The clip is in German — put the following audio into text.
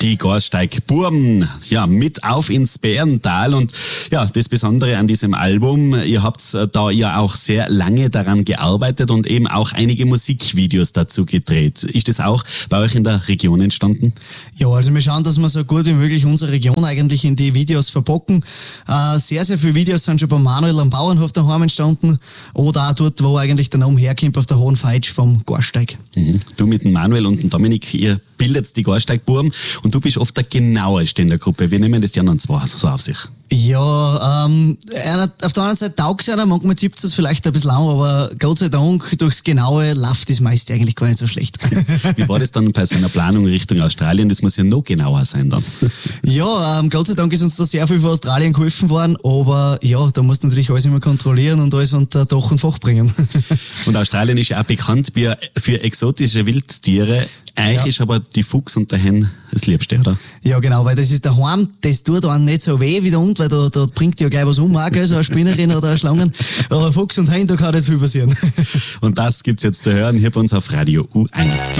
Die Gasteig-Burm, ja, mit auf ins Bärental. Und ja, das Besondere an diesem Album, ihr habt da ja auch sehr lange daran gearbeitet und eben auch einige Musikvideos dazu gedreht. Ist das auch bei euch in der Region entstanden? Ja, also wir schauen, dass wir so gut wie möglich unsere Region eigentlich in die Videos verpacken. Sehr, sehr viele Videos sind schon bei Manuel am Bauernhof daheim entstanden oder auch dort, wo eigentlich der Name herkommt, auf der Hohen Feitsch vom Gasteig. Mhm. Du mit dem Manuel und dem Dominik, ihr bildet die Gasteig-Burm und du bist oft der Genaueste in der Gruppe. Wir nehmen das die anderen zwei so auf sich. Ja, auf der anderen Seite taugt es einer, manchmal zipft es vielleicht ein bisschen lang, aber Gott sei Dank, durchs Genaue läuft das meiste eigentlich gar nicht so schlecht. Wie war das dann bei so einer Planung Richtung Australien? Das muss ja noch genauer sein dann. Ja, Gott sei Dank ist uns da sehr viel von Australien geholfen worden, aber ja, da musst du natürlich alles immer kontrollieren und alles unter Dach und Fach bringen. Und Australien ist ja auch bekannt für exotische Wildtiere. Euch ist aber die Fuchs und der Hen das Liebste, oder? Ja, genau, weil das ist daheim, das tut einem nicht so weh wie der Hund, weil da bringt ja gleich was um, auch, so eine Spinnerin oder eine Schlangen. Aber Fuchs und Hen, da kann nicht viel passieren. Und das gibt's jetzt zu hören hier bei uns auf Radio U1.